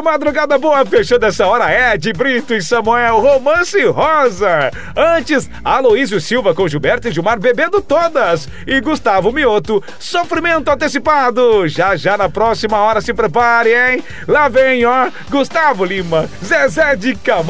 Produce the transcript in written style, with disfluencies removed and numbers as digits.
madrugada boa, fechando essa hora, Ed Brito e Samuel, Romance Rosa. Antes, Aloísio Silva com Gilberto e Gilmar bebendo todas. E Gustavo Mioto, Sofrimento Antecipado. Já na próxima hora, se prepare, hein? Lá vem, ó, Gustavo Lima, Zezé de Camargo.